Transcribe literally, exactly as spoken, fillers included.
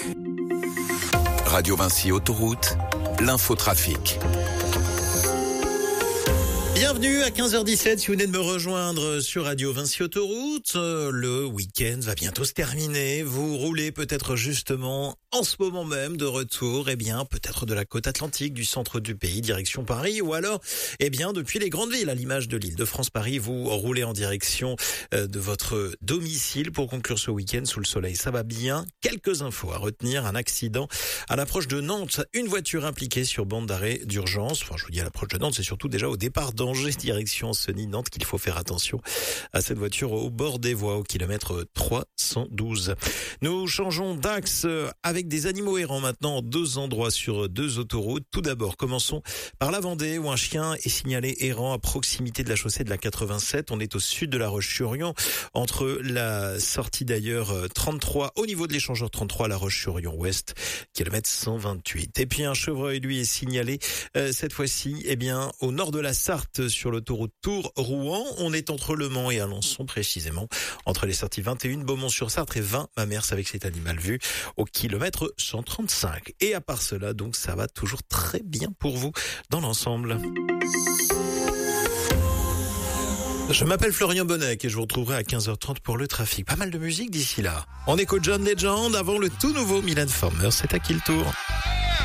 Radio Vinci Autoroute, l'infotrafic. Bienvenue à quinze heures dix-sept, si vous venez de me rejoindre sur Radio Vinci Autoroute. Le week-end va bientôt se terminer. Vous roulez peut-être justement en ce moment même de retour, eh bien, peut-être de la côte atlantique, du centre du pays, direction Paris, ou alors, eh bien, depuis les grandes villes, à l'image de l'île de France-Paris, vous roulez en direction de votre domicile pour conclure ce week-end sous le soleil. Ça va bien. Quelques infos à retenir. Un accident à l'approche de Nantes. Une voiture impliquée sur bande d'arrêt d'urgence. Enfin, je vous dis à l'approche de Nantes, c'est surtout déjà au départ d'Angers, direction Cenis-Nantes, qu'il faut faire attention à cette voiture au bord des voies, au kilomètre trois cent douze. Nous changeons d'axe avec des animaux errants maintenant en deux endroits sur deux autoroutes. Tout d'abord, commençons par la Vendée, où un chien est signalé errant à proximité de la chaussée de la quatre-vingt-sept. On est au sud de La Roche-sur-Yon, entre la sortie d'ailleurs trente-trois, au niveau de l'échangeur trente-trois, La Roche-sur-Yon Ouest, kilomètre cent vingt-huit. Et puis un chevreuil, lui, est signalé euh, cette fois-ci, eh bien, au nord de la Sarthe, sur l'autoroute Tours-Rouen. On est entre Le Mans et Alençon, précisément, entre les sorties vingt et un, Beaumont-sur-Sarthe, et vingt, Mamers, avec cet animal vu au kilomètre cent trente-cinq. Et à part cela, donc, ça va toujours très bien pour vous dans l'ensemble. Je m'appelle Florian Bonnec et je vous retrouverai à quinze heures trente pour le trafic. Pas mal de musique d'ici là. On écoute John Legend avant le tout nouveau Mylène Farmer. C'est à qui le tour ?